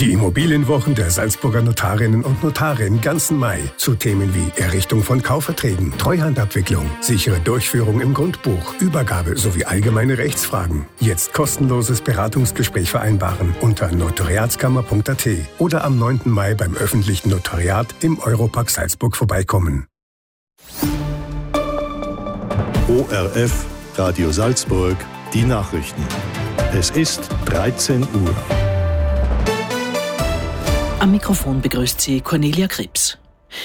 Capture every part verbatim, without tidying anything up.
Die Immobilienwochen der Salzburger Notarinnen und Notare im ganzen Mai zu Themen wie Errichtung von Kaufverträgen, Treuhandabwicklung, sichere Durchführung im Grundbuch, Übergabe sowie allgemeine Rechtsfragen. Jetzt kostenloses Beratungsgespräch vereinbaren unter notariatskammer punkt a t oder am neunten Mai beim öffentlichen Notariat im Europark Salzburg vorbeikommen. O R F, Radio Salzburg, die Nachrichten. Es ist dreizehn Uhr. Am Mikrofon begrüßt sie Cornelia Krebs.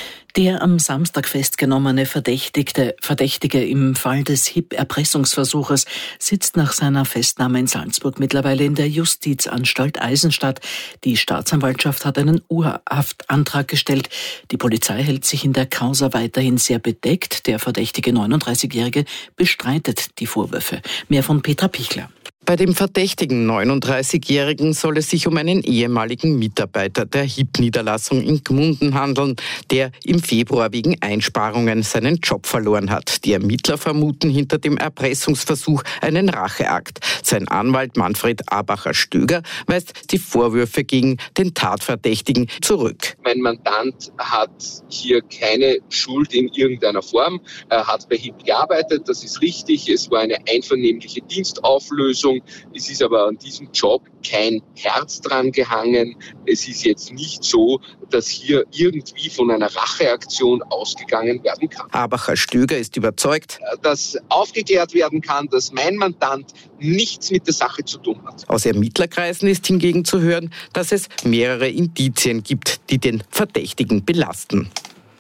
Der am Samstag festgenommene Verdächtigte, Verdächtige im Fall des H I P-Erpressungsversuches sitzt nach seiner Festnahme in Salzburg mittlerweile in der Justizanstalt Eisenstadt. Die Staatsanwaltschaft hat einen Urhaftantrag gestellt. Die Polizei hält sich in der Causa weiterhin sehr bedeckt. Der verdächtige neununddreißigjährige bestreitet die Vorwürfe. Mehr von Petra Pichler. Bei dem verdächtigen neununddreißigjährigen soll es sich um einen ehemaligen Mitarbeiter der H I P-Niederlassung in Gmunden handeln, der im Februar wegen Einsparungen seinen Job verloren hat. Die Ermittler vermuten hinter dem Erpressungsversuch einen Racheakt. Sein Anwalt Manfred Abacher-Stöger weist die Vorwürfe gegen den Tatverdächtigen zurück. Mein Mandant hat hier keine Schuld in irgendeiner Form. Er hat bei H I P gearbeitet, das ist richtig. Es war eine einvernehmliche Dienstauflösung. Es ist aber an diesem Job kein Herz dran gehangen. Es ist jetzt nicht so, dass hier irgendwie von einer Racheaktion ausgegangen werden kann. Abacher-Stöger ist überzeugt, dass aufgeklärt werden kann, dass mein Mandant nichts mit der Sache zu tun hat. Aus Ermittlerkreisen ist hingegen zu hören, dass es mehrere Indizien gibt, die den Verdächtigen belasten.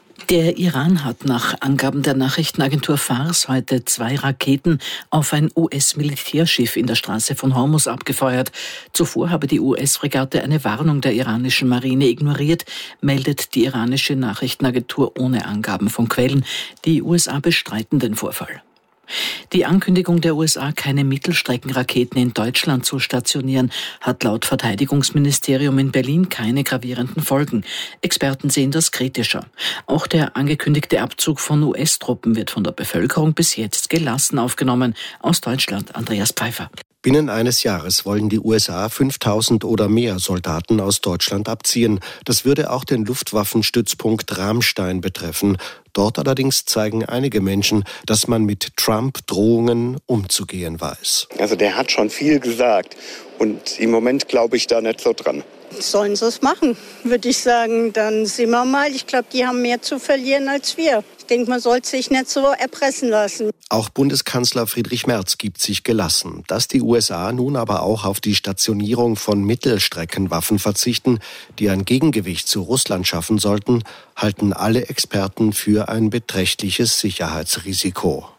Der Iran hat nach Angaben der Nachrichtenagentur Fars heute zwei Raketen auf ein U S-Militärschiff in der Straße von Hormuz abgefeuert. Zuvor habe die U S-Fregatte eine Warnung der iranischen Marine ignoriert, meldet die iranische Nachrichtenagentur ohne Angaben von Quellen. Die U S A bestreiten den Vorfall. Die Ankündigung der U S A, keine Mittelstreckenraketen in Deutschland zu stationieren, hat laut Verteidigungsministerium in Berlin keine gravierenden Folgen. Experten sehen das kritischer. Auch der angekündigte Abzug von U S-Truppen wird von der Bevölkerung bis jetzt gelassen aufgenommen. Aus Deutschland Andreas Pfeiffer. Binnen eines Jahres wollen die U S A fünftausend oder mehr Soldaten aus Deutschland abziehen. Das würde auch den Luftwaffenstützpunkt Ramstein betreffen. Dort allerdings zeigen einige Menschen, dass man mit Trump-Drohungen umzugehen weiß. Also der hat schon viel gesagt und im Moment glaube ich da nicht so dran. Sollen sie es machen, würde ich sagen. Dann sehen wir mal. Ich glaube, die haben mehr zu verlieren als wir. Ich denke, man sollte sich nicht so erpressen lassen. Auch Bundeskanzler Friedrich Merz gibt sich gelassen. Dass die U S A nun aber auch auf die Stationierung von Mittelstreckenwaffen verzichten, die ein Gegengewicht zu Russland schaffen sollten, halten alle Experten für ein beträchtliches Sicherheitsrisiko.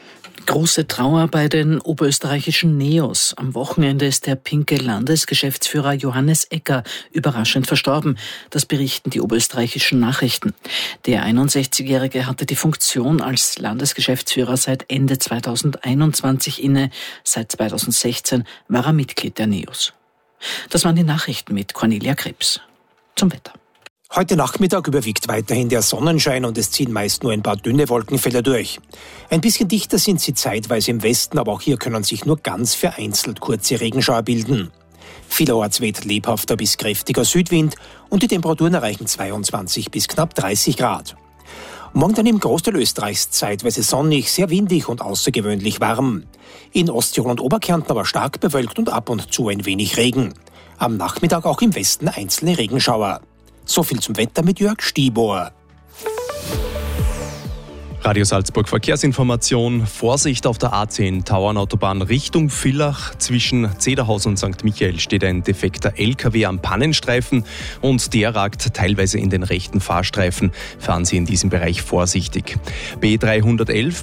Große Trauer bei den oberösterreichischen Neos. Am Wochenende ist der pinke Landesgeschäftsführer Johannes Ecker überraschend verstorben. Das berichten die oberösterreichischen Nachrichten. Der einundsechzigjährige hatte die Funktion als Landesgeschäftsführer seit Ende zweitausendeinundzwanzig inne. Seit zweitausendsechzehn war er Mitglied der Neos. Das waren die Nachrichten mit Cornelia Krebs. Zum Wetter. Heute Nachmittag überwiegt weiterhin der Sonnenschein und es ziehen meist nur ein paar dünne Wolkenfelder durch. Ein bisschen dichter sind sie zeitweise im Westen, aber auch hier können sich nur ganz vereinzelt kurze Regenschauer bilden. Vielerorts weht lebhafter bis kräftiger Südwind und die Temperaturen erreichen zweiundzwanzig bis knapp dreißig Grad. Morgen dann im Großteil Österreichs zeitweise sonnig, sehr windig und außergewöhnlich warm. In Osttirol und Oberkärnten aber stark bewölkt und ab und zu ein wenig Regen. Am Nachmittag auch im Westen einzelne Regenschauer. So viel zum Wetter mit Jörg Stiebohr. Radio Salzburg Verkehrsinformation. Vorsicht auf der A zehn Tauernautobahn Richtung Villach. Zwischen Zederhaus und Sankt Michael steht ein defekter L K W am Pannenstreifen und der ragt teilweise in den rechten Fahrstreifen. Fahren Sie in diesem Bereich vorsichtig. B dreihundertelf